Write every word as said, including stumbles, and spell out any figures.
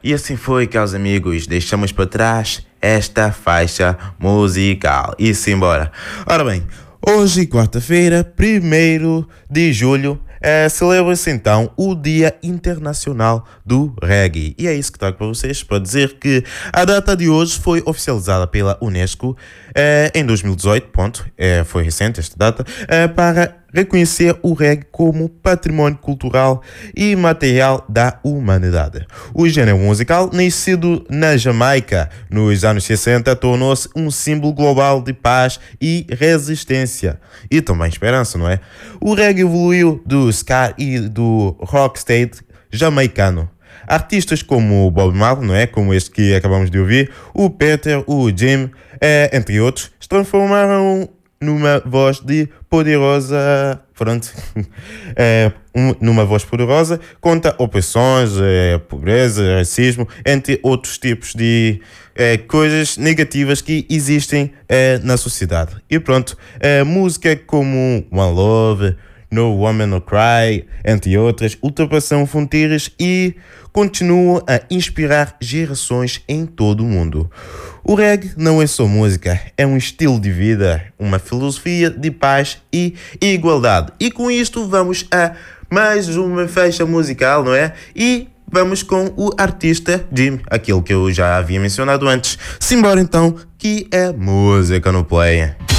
E assim foi, caros amigos, deixamos para trás esta faixa musical e simbora. Ora bem, hoje, quarta-feira, primeiro de julho, é, celebra-se então o Dia Internacional do Reggae. E é isso que trago para vocês, para dizer que a data de hoje foi oficializada pela Unesco é, em dois mil e dezoito, ponto, é, foi recente esta data, é, para reconhecer o reggae como patrimônio cultural e imaterial da humanidade. O gênero musical, nascido na Jamaica nos anos sessenta, tornou-se um símbolo global de paz e resistência. E também esperança, não é? O reggae evoluiu do ska e do rocksteady jamaicano. Artistas como o Bob Marley, não é? Como este que acabamos de ouvir, o Peter, o Jim, é, entre outros, se transformaram numa voz de poderosa, pronto, é, um, numa voz poderosa contra opressões, é, pobreza, racismo, entre outros tipos de é, coisas negativas que existem é, na sociedade. E pronto, é, música como One Love, No Woman No Cry, entre outras, ultrapassam fronteiras e continuam a inspirar gerações em todo o mundo. O reggae não é só música, é um estilo de vida, uma filosofia de paz e igualdade. E com isto vamos a mais uma faixa musical, não é? E vamos com o artista Jim, aquele que eu já havia mencionado antes. Simbora então, que é música no play.